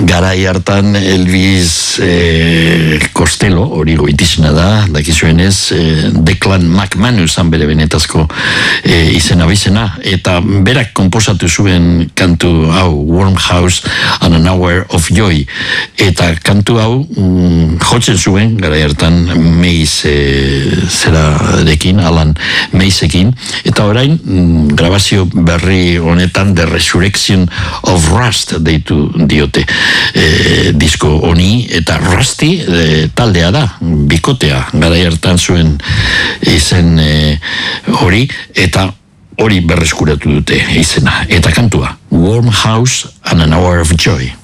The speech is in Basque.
garai hartan Elvis Costello, hori goitizena da, dakizuenez, Declan McManus bere benetazko izena bizena, eta berak konposatu zuen kantu hau, Warm House and an Hour of Joy, eta kantu hau jotzen zuen, garai hartan Mays zerarekin, Alan Maysekin, eta orain grabazio berri honetan The Resurrection of Rust deitu diote disko honi, eta Rusty taldea da, bikotea, garai hartan zuen izen hori, eta hori berreskuratu dute izena, eta kantua Warm House and an Hour of Joy.